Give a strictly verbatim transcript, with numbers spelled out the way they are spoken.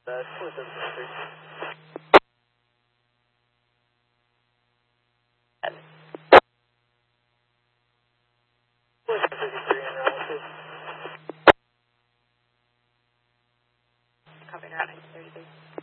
Uh, four seven three. four seven three in route. Copy, route nine thirty-three.